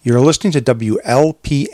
You're listening to WLPNLP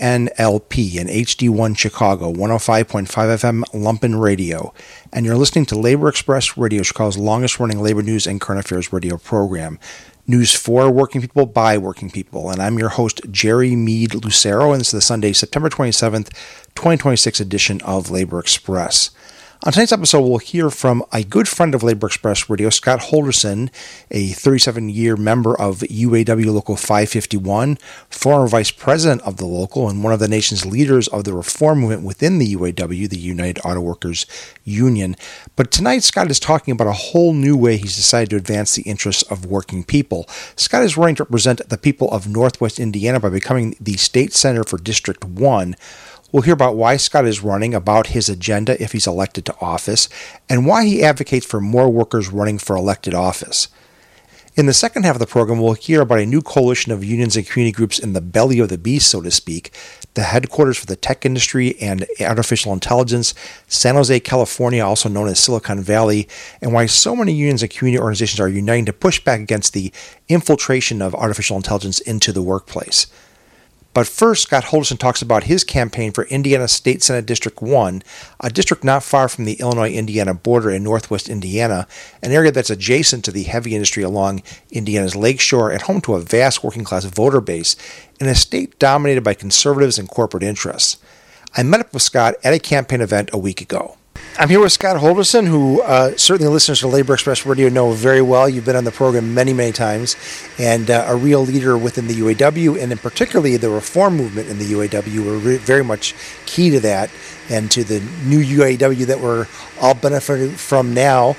in HD1 Chicago, 105.5 FM Lumpen Radio, and you're listening to Labor Express Radio, Chicago's longest-running labor news and current affairs radio program. News for working people by working people, and I'm your host, Jerry Mead Lucero, and this is the Sunday, September 27th, 2026 edition of Labor Express. On tonight's episode, we'll hear from a good friend of Labor Express Radio, Scott Holderson, a 37-year member of UAW Local 551, former vice president of the local, and one of the nation's leaders of the reform movement within the UAW, the United Auto Workers Union. But tonight, Scott is talking about a whole new way he's decided to advance the interests of working people. Scott is running to represent the people of Northwest Indiana by becoming the state senator for District 1. We'll hear about why Scott is running, about his agenda if he's elected to office, and why he advocates for more workers running for elected office. In the second half of the program, we'll hear about a new coalition of unions and community groups in the belly of the beast, so to speak, the headquarters for the tech industry and artificial intelligence, San Jose, California, also known as Silicon Valley, and why so many unions and community organizations are uniting to push back against the infiltration of artificial intelligence into the workplace. But first, Scott Holderson talks about his campaign for Indiana State Senate District 1, a district not far from the Illinois-Indiana border in northwest Indiana, an area that's adjacent to the heavy industry along Indiana's lakeshore and home to a vast working-class voter base, in a state dominated by conservatives and corporate interests. I met up with Scott at a campaign event a week ago. I'm here with Scott Holderson, who certainly listeners to Labor Express Radio know very well. You've been on the program many, many times, and a real leader within the UAW, and in particularly the reform movement in the UAW. We're very much key to that, and to the new UAW that we're all benefiting from now.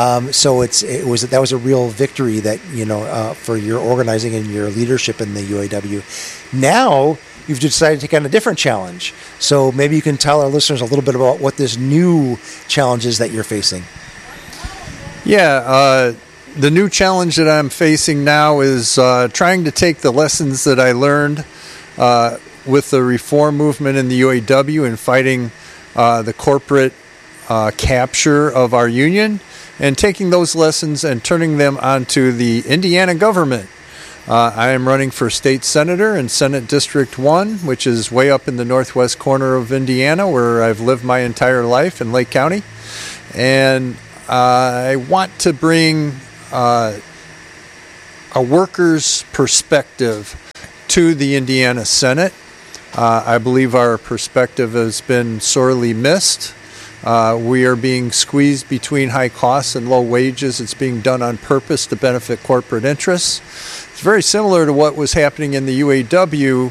So that was a real victory that for your organizing and your leadership in the UAW. Now you've decided to take on a different challenge. So maybe you can tell our listeners a little bit about what this new challenge is that you're facing. Yeah, the new challenge that I'm facing now is trying to take the lessons that I learned with the reform movement in the UAW and fighting the corporate capture of our union, and taking those lessons and turning them onto the Indiana government. I am running for state senator in Senate District 1, which is way up in the northwest corner of Indiana, where I've lived my entire life in Lake County. And I want to bring a worker's perspective to the Indiana Senate. I believe our perspective has been sorely missed. We are being squeezed between high costs and low wages. It's being done on purpose to benefit corporate interests. It's very similar to what was happening in the UAW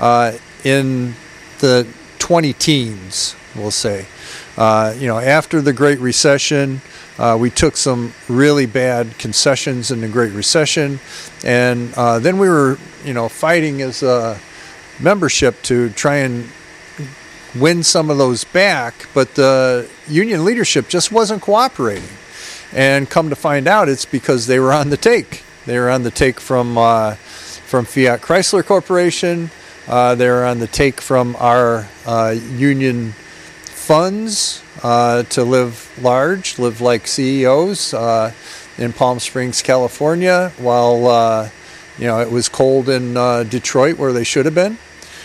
in the 20-teens, we'll say. After the Great Recession, we took some really bad concessions in the Great Recession, and then we were, fighting as a membership to try and win some of those back, but the union leadership just wasn't cooperating. And come to find out, it's because they were on the take. They were on the take from Fiat Chrysler Corporation. They were on the take from our union funds to live large, live like CEOs in Palm Springs, California, while it was cold in Detroit, where they should have been.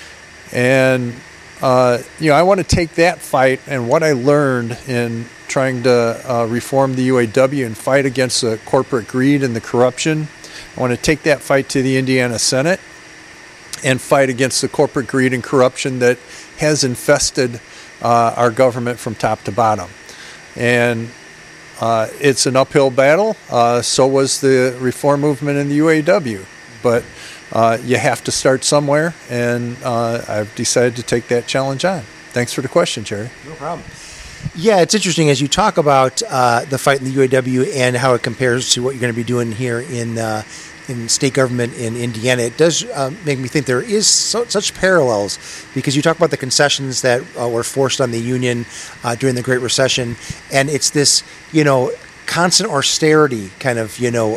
And I want to take that fight and what I learned in trying to reform the UAW and fight against the corporate greed and the corruption. I want to take that fight to the Indiana Senate and fight against the corporate greed and corruption that has infested our government from top to bottom. And it's an uphill battle. So was the reform movement in the UAW. But you have to start somewhere, and I've decided to take that challenge on. Thanks for the question, Jerry. No problem. Yeah, it's interesting as you talk about the fight in the UAW and how it compares to what you're going to be doing here in state government in Indiana. It does make me think there is such parallels, because you talk about the concessions that were forced on the union during the Great Recession, and it's this, constant austerity kind of,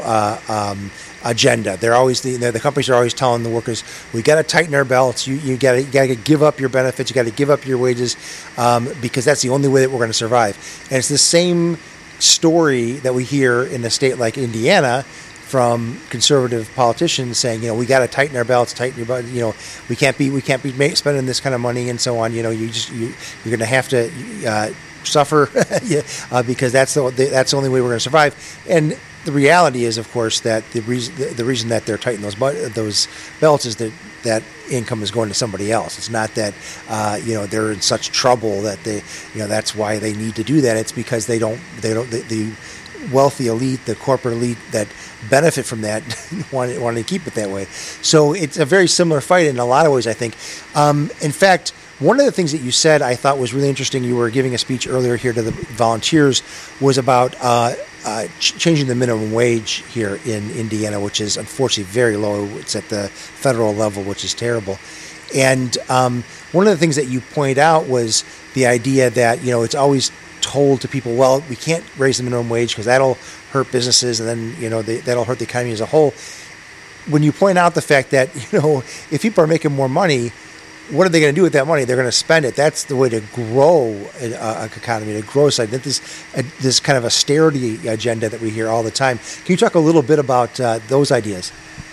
agenda. They're always the companies are always telling the workers, we got to tighten our belts. You got to give up your benefits. You got to give up your wages because that's the only way that we're going to survive. And it's the same story that we hear in a state like Indiana from conservative politicians saying, we got to tighten our belts, tighten your belt. We can't be spending this kind of money and so on. You're going to have to suffer because that's the only way we're going to survive. And the reality is, of course, that the reason that they're tightening those belts is that income is going to somebody else. It's not that they're in such trouble that that's why they need to do that. It's because the wealthy elite, the corporate elite that benefit from that want to keep it that way. So it's a very similar fight in a lot of ways, I think. In fact, one of the things that you said I thought was really interesting, you were giving a speech earlier here to the volunteers, was about changing the minimum wage here in Indiana, which is unfortunately very low. It's at the federal level, which is terrible. And one of the things that you pointed out was the idea that, it's always told to people, well, we can't raise the minimum wage because that'll hurt businesses and then, that'll hurt the economy as a whole. When you point out the fact that, if people are making more money, what are they going to do with that money? They're going to spend it. That's the way to grow an economy, to grow society. This kind of austerity agenda that we hear all the time. Can you talk a little bit about those ideas?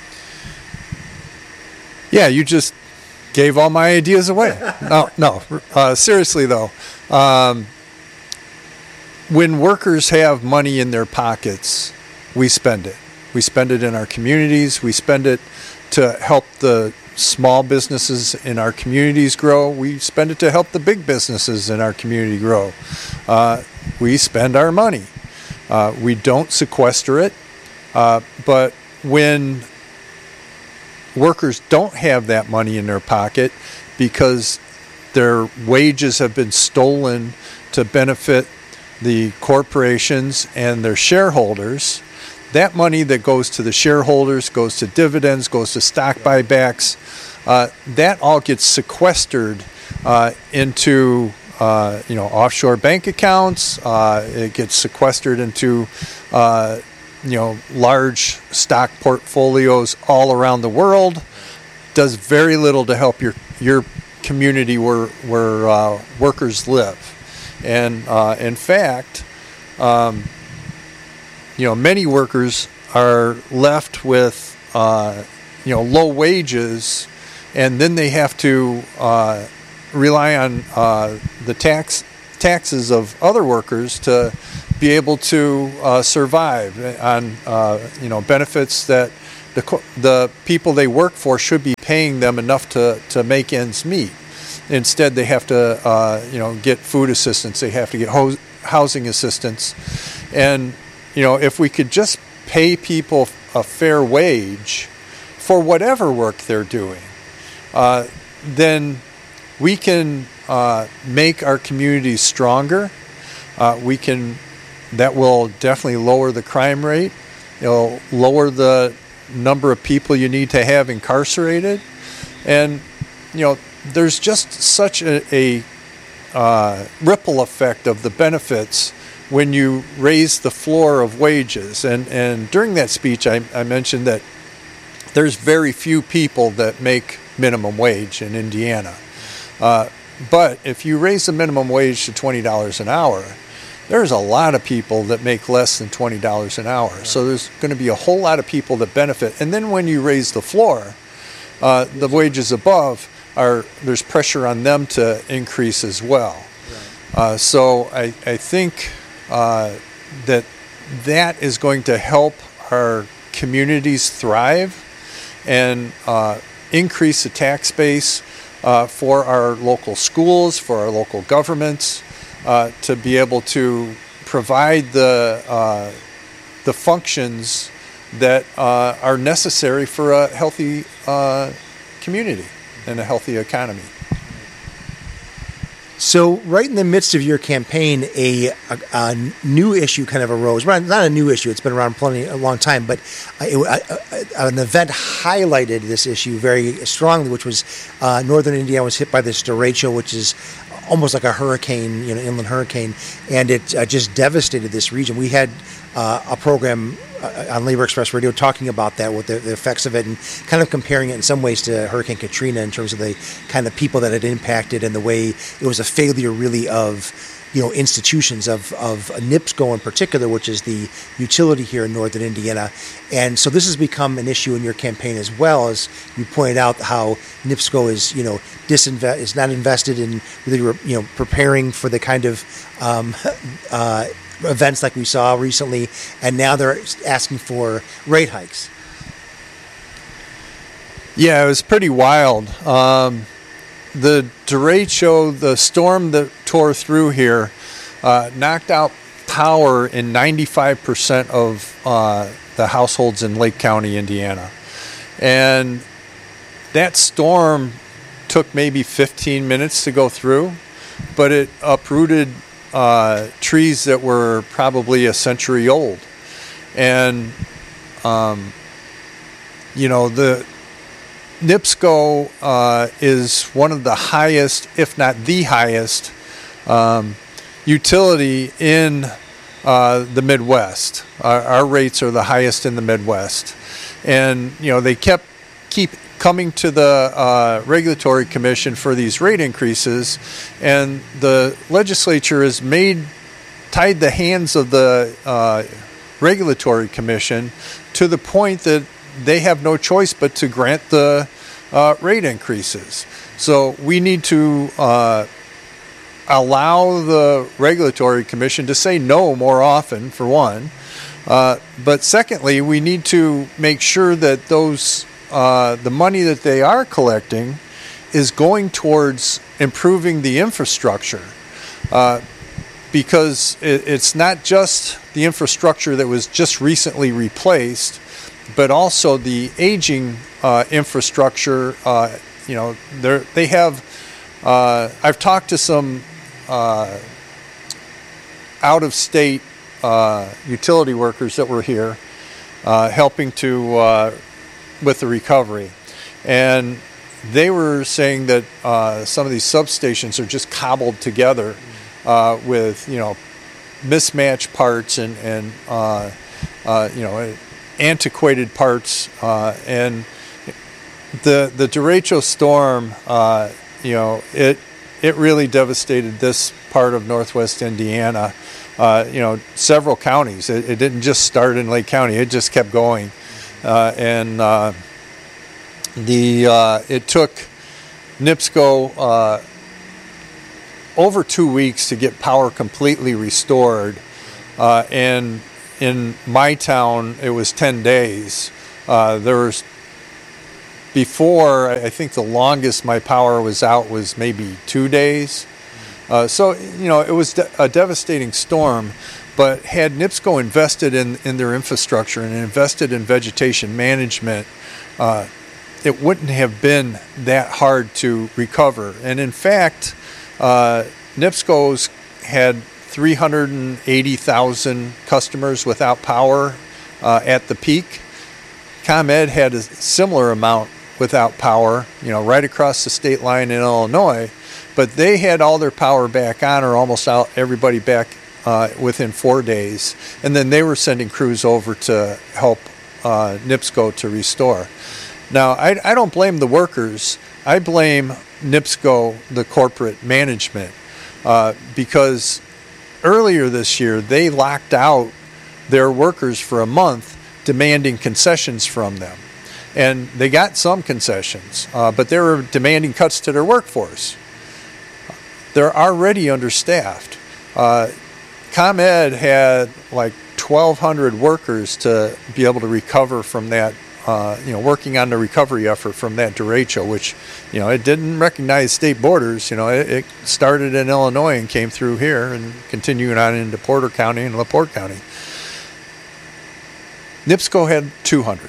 Yeah, you just gave all my ideas away. No. Seriously, though. When workers have money in their pockets, we spend it. We spend it in our communities. We spend it to help the small businesses in our communities grow. We spend it to help the big businesses in our community grow. We spend our money. We don't sequester it. But when workers don't have that money in their pocket because their wages have been stolen to benefit the corporations and their shareholders, that money that goes to the shareholders, goes to dividends, goes to stock buybacks, that all gets sequestered into offshore bank accounts. It gets sequestered into large stock portfolios all around the world. Does very little to help your community where workers live. And in fact, many workers are left with low wages, and then they have to rely on the taxes of other workers to be able to survive on benefits that the people they work for should be paying them enough to make ends meet. Instead, they have to get food assistance. They have to get housing assistance, and if we could just pay people a fair wage for whatever work they're doing, then we can make our communities stronger. That will definitely lower the crime rate. It'll lower the number of people you need to have incarcerated, and there's just such a ripple effect of the benefits when you raise the floor of wages. And during that speech, I mentioned that there's very few people that make minimum wage in Indiana. But if you raise the minimum wage to $20 an hour, there's a lot of people that make less than $20 an hour. Right. So there's going to be a whole lot of people that benefit. And then when you raise the floor, the wages above, there's pressure on them to increase as well. Right. So I think that is going to help our communities thrive and increase the tax base for our local schools, for our local governments, to be able to provide the functions that are necessary for a healthy community and a healthy economy. So right in the midst of your campaign, a new issue kind of arose. Not a new issue; it's been around a long time. But an event highlighted this issue very strongly, which was northern Indiana was hit by this derecho, which is almost like a hurricane, inland hurricane, and it just devastated this region. We had a program on Labor Express Radio talking about that, with the effects of it, and kind of comparing it in some ways to Hurricane Katrina in terms of the kind of people that it impacted and the way it was a failure really of institutions of NIPSCO in particular, which is the utility here in northern Indiana. And so this has become an issue in your campaign as well, as you pointed out how NIPSCO is, is not invested in really, preparing for the kind of events like we saw recently, and now they're asking for rate hikes. Yeah, it was pretty wild. The derecho, the storm that tore through here, knocked out power in 95% of the households in Lake County, Indiana. And that storm took maybe 15 minutes to go through, but it uprooted trees that were probably a century old. And, the NIPSCO is one of the highest, if not the highest, utility in the Midwest. Our rates are the highest in the Midwest. And, they keep coming to the Regulatory Commission for these rate increases, and the legislature has tied the hands of the Regulatory Commission to the point that they have no choice but to grant the rate increases. So we need to allow the Regulatory Commission to say no more often, for one. But secondly, we need to make sure that the money that they are collecting is going towards improving the infrastructure. Because it's not just the infrastructure that was just recently replaced, but also the aging infrastructure. They have. I've talked to some out-of-state utility workers that were here, helping with the recovery, and they were saying that some of these substations are just cobbled together with mismatched parts and antiquated parts, and the derecho storm, it really devastated this part of northwest Indiana. Several counties. It didn't just start in Lake County; it just kept going, and it took NIPSCO over 2 weeks to get power completely restored, and in my town, it was 10 days. Before, I think the longest my power was out was maybe 2 days. So it was a devastating storm, but had NIPSCO invested in their infrastructure and invested in vegetation management, it wouldn't have been that hard to recover. And in fact, NIPSCO's had 380,000 customers without power at the peak. ComEd had a similar amount without power, right across the state line in Illinois, but they had all their power back on, or almost everybody back within 4 days, and then they were sending crews over to help NIPSCO to restore. Now, I don't blame the workers. I blame NIPSCO, the corporate management, because earlier this year, they locked out their workers for a month, demanding concessions from them. And they got some concessions, but they were demanding cuts to their workforce. They're already understaffed. ComEd had like 1,200 workers to be able to recover from that, working on the recovery effort from that derecho, which, it didn't recognize state borders. It started in Illinois and came through here and continued on into Porter County and LaPorte County. NIPSCO had 200.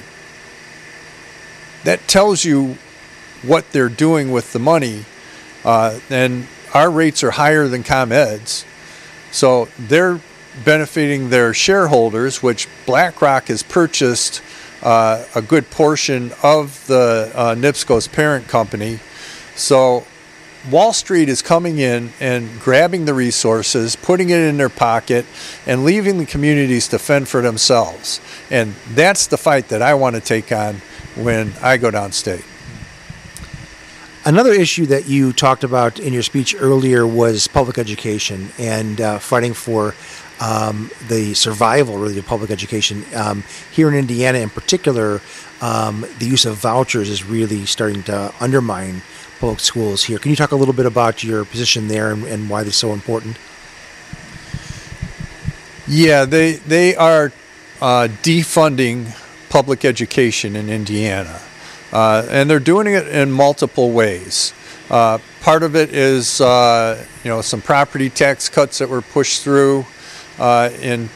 That tells you what they're doing with the money, and our rates are higher than ComEd's. So they're benefiting their shareholders, which BlackRock has purchased a good portion of the NIPSCO's parent company. So Wall Street is coming in and grabbing the resources, putting it in their pocket, and leaving the communities to fend for themselves. And that's the fight that I want to take on when I go downstate. Another issue that you talked about in your speech earlier was public education and fighting for the survival, really, of public education. Here in Indiana, in particular, the use of vouchers is really starting to undermine public schools here. Can you talk a little bit about your position there and why they're so important? Yeah, they are defunding public education in Indiana. And they're doing it in multiple ways. Part of it is, some property tax cuts that were pushed through in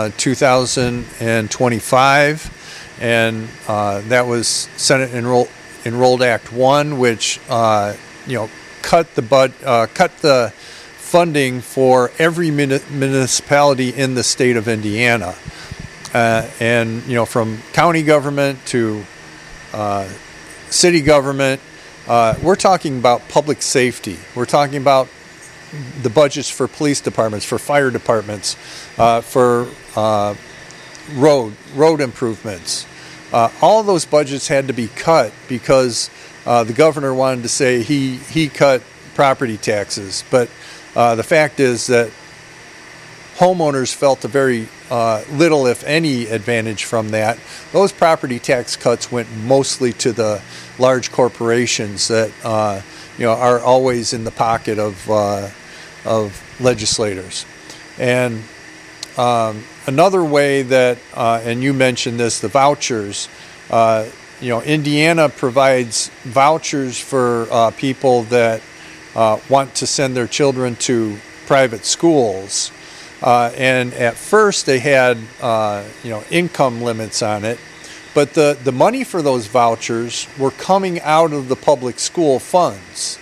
2025, and that was Senate Enrolled Act 1, which cut the funding for every municipality in the state of Indiana, and from county government to city government. We're talking about public safety. We're talking about the budgets for police departments, for fire departments, for road improvements. All of those budgets had to be cut because the governor wanted to say he cut property taxes. But the fact is that homeowners felt a very little, if any, advantage from that. Those property tax cuts went mostly to the large corporations that are always in the pocket of legislators. And another way that, and you mentioned this, the vouchers. Indiana provides vouchers for people that want to send their children to private schools. And at first they had, income limits on it, but the money for those vouchers were coming out of the public school funds.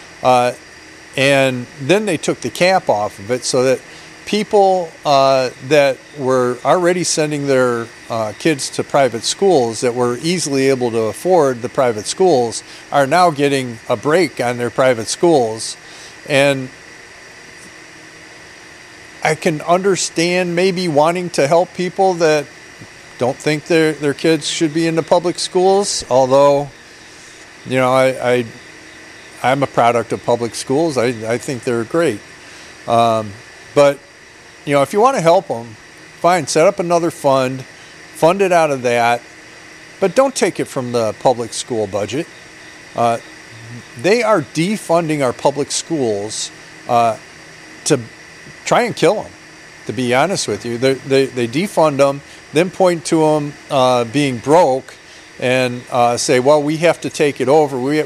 And then they took the cap off of it so that people that were already sending their kids to private schools that were easily able to afford the private schools are now getting a break on their private schools. And I can understand maybe wanting to help people that don't think their kids should be in the public schools, although, I'm a product of public schools. I think they're great. But, if you want to help them, fine, set up another fund it out of that, but don't take it from the public school budget. They are defunding our public schools to try and kill them, to be honest with you. They defund them, then point to them being broke and say, well, we have to take it over.